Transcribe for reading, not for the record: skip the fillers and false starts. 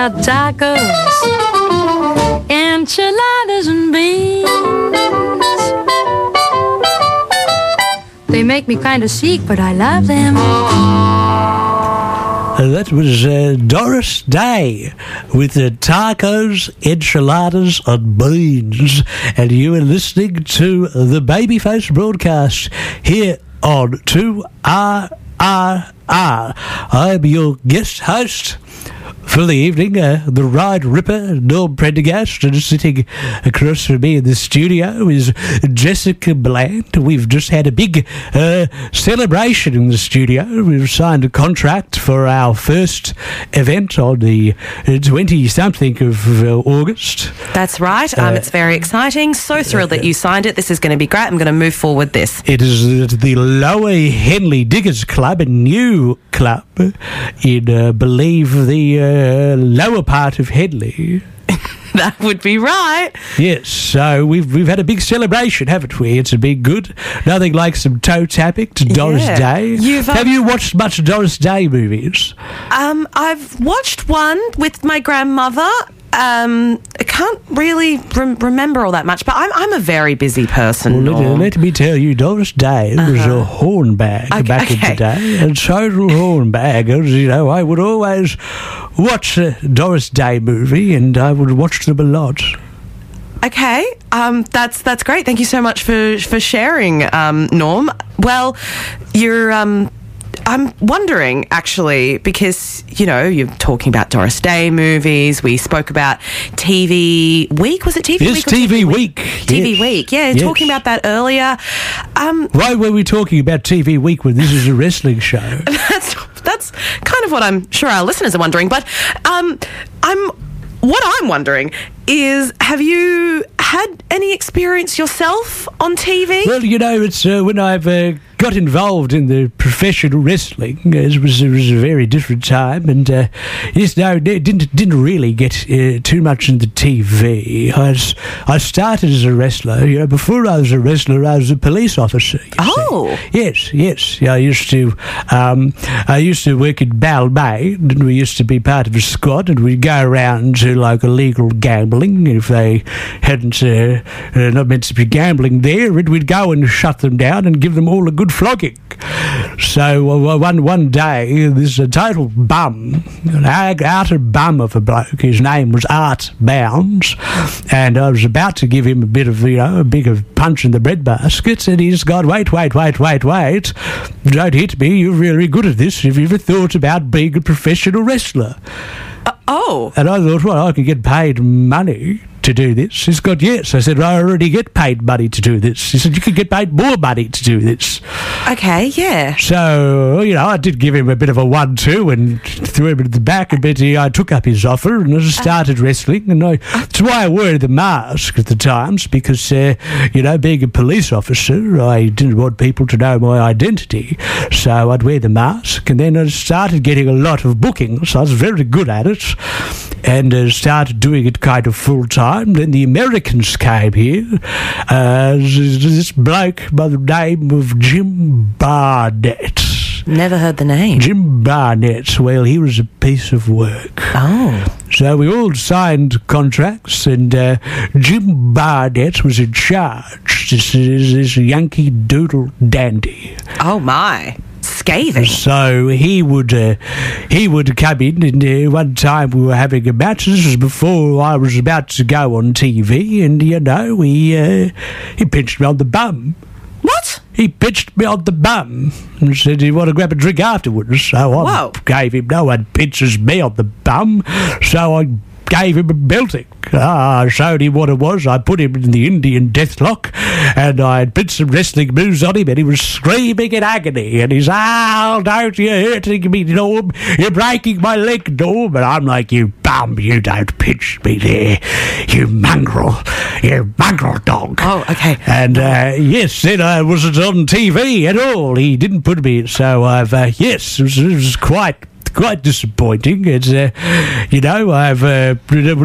about tacos, enchiladas, and beans. They make me kind of sick, but I love them. That was Doris Day with tacos, enchiladas, and beans. And you are listening to the Babyface broadcast here on 2RRR. I'm your guest host for the evening, the Ride Ripper, Norm Prendergast, and sitting across from me in the studio is Jessica Bland. We've just had a big celebration in the studio. We've signed a contract for our first event on the 20-something of August. That's right. It's very exciting. So thrilled that you signed it. This is going to be great. I'm going to move forward this. It is the Lower Henley Diggers Club, a new club in, believe, the lower part of Henley. That would be right. Yes, so we've had a big celebration, haven't we? It's been good. Nothing like some toe tapping to Doris Day. Have you watched much Doris Day movies? I've watched one with my grandmother. I can't really remember all that much, but I'm a very busy person. Well, let me tell you, Doris Day was a hornbag back in the day, a total hornbag. You know, I would always watch a Doris Day movie, and I would watch them a lot. Okay, that's great. Thank you so much for sharing, Norm. Well, you're I'm wondering, actually, because, you know, you're talking about Doris Day movies. We spoke about TV Week. Was it TV Week? Yes, TV Week. TV Week, yeah. Yes. Talking about that earlier. Why were we talking about TV Week when this is a wrestling show? That's kind of what I'm sure our listeners are wondering. But what I'm wondering is, have you had any experience yourself on TV? Well, you know, it's when I've got involved in the professional wrestling, it was a very different time, and didn't really get too much into TV. I started as a wrestler. You know, before I was a wrestler, I was a police officer. Oh, yes. Yeah, I used to work in Balmain, and we used to be part of a squad, and we'd go around to like illegal gambling if they hadn't not meant to be gambling there, and we'd go and shut them down and give them all a good flogging. So one day, this total bum, an outer bum of a bloke, his name was Art Bounds, and I was about to give him a bit of, a bigger punch in the breadbasket, and he's gone, wait, don't hit me, you're very good at this, have you ever thought about being a professional wrestler? And I thought, well, I can get paid money to do this. He's got, yes. I said, I already get paid money to do this. He said, you can get paid more money to do this. Okay, yeah. So, I did give him a bit of a 1-2 and threw him into the back a bit. I took up his offer and I started wrestling. And that's why I wore the mask at the times, because, being a police officer, I didn't want people to know my identity. So I'd wear the mask, and then I started getting a lot of bookings. I was very good at it, and started doing it kind of full time. Then the Americans came here. This bloke by the name of Jim Barnett. Never heard the name. Jim Barnett. Well, he was a piece of work. Oh. So we all signed contracts, and Jim Barnett was in charge. This Yankee Doodle dandy. Oh, my. Scathing. So he would come in, and one time we were having a match. This was before I was about to go on TV, and he pinched me on the bum. What? He pinched me on the bum and said, "Do you want to grab a drink afterwards?" So I gave him. No one pinches me on the bum, so I gave him a belting. I showed him what it was. I put him in the Indian deathlock, and I did some wrestling moves on him, and he was screaming in agony, and he's, don't you hurting me, Norm, you're breaking my leg, Norm. And I'm like, you bum, you don't pinch me there, you mongrel dog. Oh, okay. And yes, then I wasn't on TV at all. He didn't put me in, so I've yes, it was quite disappointing. It's I've